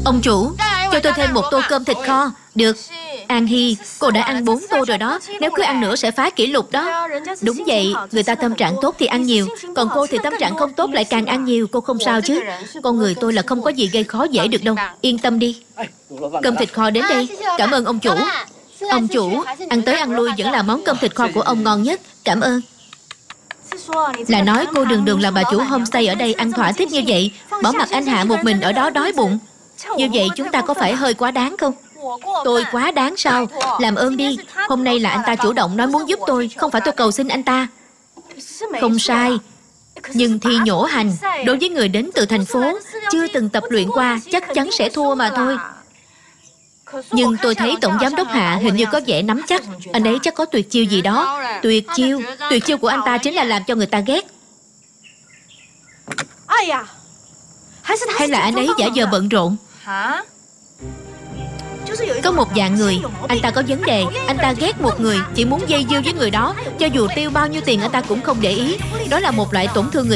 Ông chủ, cho tôi thêm một tô cơm thịt kho. Được. An Hy, cô đã ăn 4 tô rồi đó. Nếu cứ ăn nữa sẽ phá kỷ lục đó. Đúng vậy, người ta tâm trạng tốt thì ăn nhiều, còn cô thì tâm trạng không tốt lại càng ăn nhiều. Cô không sao chứ? Con người tôi là không có gì gây khó dễ được đâu. Yên tâm đi. Cơm thịt kho đến đây. Cảm ơn ông chủ. Ông chủ, ăn tới ăn lui vẫn là món cơm thịt kho của ông ngon nhất. Cảm ơn. Là nói cô Đường Đường là bà chủ homestay ở đây ăn thỏa thích như vậy, bỏ mặc anh Hạ một mình ở đó đói bụng. Như vậy chúng ta có phải hơi quá đáng không? Tôi quá đáng sao? Làm ơn đi. Hôm nay là anh ta chủ động nói muốn giúp tôi, không phải tôi cầu xin anh ta. Không sai. Nhưng thi nhổ hành, đối với người đến từ thành phố, chưa từng tập luyện qua, chắc chắn sẽ thua mà thôi. Nhưng tôi thấy Tổng Giám Đốc Hạ hình như có vẻ nắm chắc. Anh ấy chắc có tuyệt chiêu gì đó. Tuyệt chiêu của anh ta chính là làm cho người ta ghét. Hay là anh ấy giả vờ bận rộn? Có một dạng người, anh ta có vấn đề, anh ta ghét một người, chỉ muốn dây dưa với người đó, cho dù tiêu bao nhiêu tiền anh ta cũng không để ý. Đó là một loại tổn thương người